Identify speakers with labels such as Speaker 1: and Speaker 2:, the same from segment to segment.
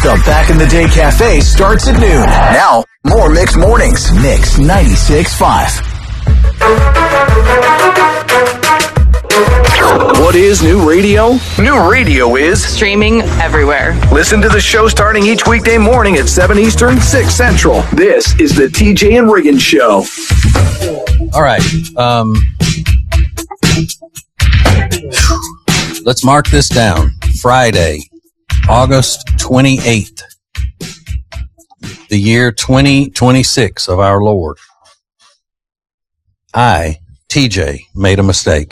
Speaker 1: The Back in the Day Cafe starts at noon. Now, more Mix Mornings. Mix 96.5. What is new radio? New radio is
Speaker 2: streaming everywhere.
Speaker 1: Listen to the show starting each weekday morning at 7 Eastern, 6 Central. This is the TJ and Riggins Show.
Speaker 3: All right. Let's mark this down. Friday, August 28th, the year 2026 of our Lord. I, TJ, made a mistake.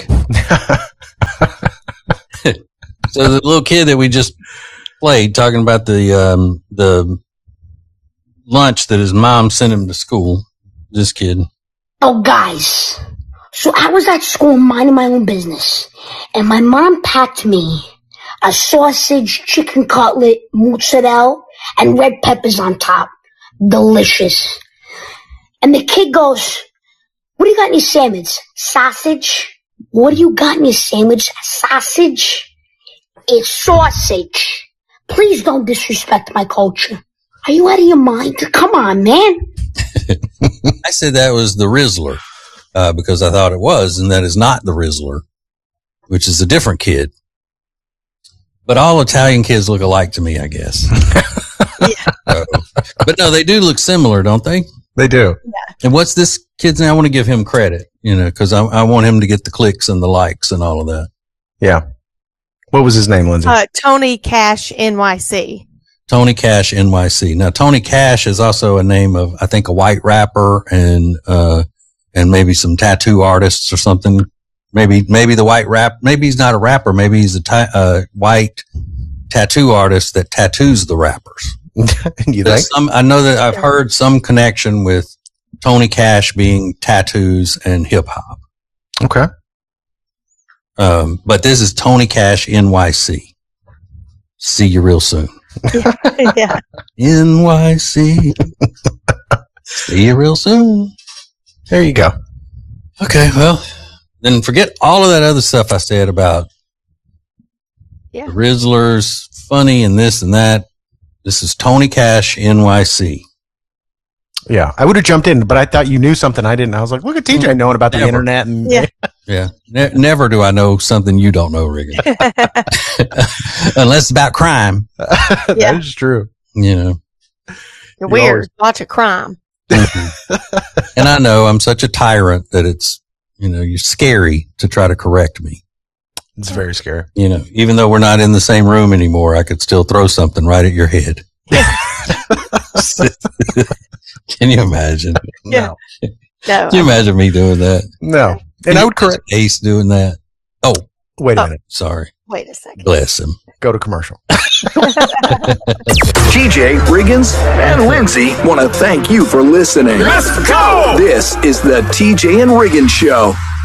Speaker 3: So the little kid that we just played talking about the lunch that his mom sent him to school, this kid.
Speaker 4: Oh, guys. So I was at school minding my own business, and my mom packed me a sausage, chicken cutlet, mozzarella, and red peppers on top. Delicious. And the kid goes, "What do you got in your sandwich? Sausage? What do you got in your sandwich? Sausage? It's sausage. Please don't disrespect my culture. Are you out of your mind? Come on, man."
Speaker 3: I said that was the Rizzler, because I thought it was, and that is not the Rizzler, which is a different kid. But all Italian kids look alike to me, I guess. Yeah. But no, they do look similar, don't they?
Speaker 5: They do.
Speaker 2: Yeah.
Speaker 3: And what's this kid's name? I want to give him credit, because I want him to get the clicks and the likes and all of that.
Speaker 5: Yeah. What was his name, Lindsay?
Speaker 6: Tony Cash NYC.
Speaker 3: Tony Cash NYC. Now, Tony Cash is also a name of, I think, a white rapper and maybe some tattoo artists or something. Maybe the white maybe he's not a rapper. Maybe he's a white tattoo artist that tattoos the rappers.
Speaker 5: You think?
Speaker 3: I know that I've heard some connection with Tony Cash being tattoos and hip hop.
Speaker 5: Okay.
Speaker 3: But this is Tony Cash NYC. See you real soon.
Speaker 6: Yeah.
Speaker 3: NYC. See you real soon.
Speaker 5: There you go.
Speaker 3: Okay, well, then forget all of that other stuff I said about the Rizzlers, funny and this and that. This is Tony Cash NYC.
Speaker 5: Yeah, I would have jumped in, but I thought you knew something I didn't. I was like, look at TJ knowing about the internet. And
Speaker 3: Yeah. Never do I know something you don't know, Riggins. Unless it's about crime.
Speaker 5: That is true.
Speaker 6: You're weird. Watch a crime.
Speaker 3: And I know I'm such a tyrant that it's, you're scary to try to correct me.
Speaker 5: It's very scary.
Speaker 3: Even though we're not in the same room anymore, I could still throw something right at your head. Can you imagine?
Speaker 6: Yeah. No.
Speaker 3: Can you imagine me doing that?
Speaker 5: No. And I would correct
Speaker 3: Ace doing that. Oh,
Speaker 5: wait a minute.
Speaker 3: Sorry.
Speaker 6: Wait a second.
Speaker 3: Bless him.
Speaker 5: Go to commercial.
Speaker 1: TJ, Riggins, and Lindsay want to thank you for listening. Let's go! This is the TJ and Riggins Show.